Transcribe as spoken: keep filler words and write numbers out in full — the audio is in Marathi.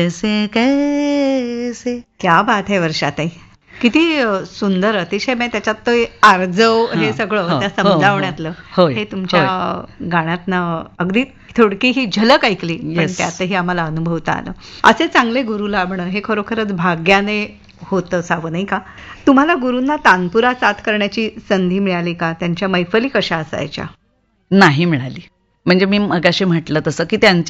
कैसे कैसे, क्या बात आहे वर्षाताई. किती सुंदर, अतिशय. म्हणजे त्याच्यात तो आर्जव हे सगळं त्या समजावण्यातलं हे तुमच्या गाण्यातनं अगदी थोडकी ही झलक ऐकली, पण त्यातही आम्हाला अनुभवता आलं. असे चांगले गुरु लाभणं हे खरोखरच भाग्याने होत असावं, नाही का? तुम्हाला गुरूंना तानपुरा साथ करण्याची संधी मिळाली का? त्यांच्या मैफली कशा असायच्या? नाही मिळाली. म्हणजे मी मगाशी म्हटलं तसं की त्यांच्या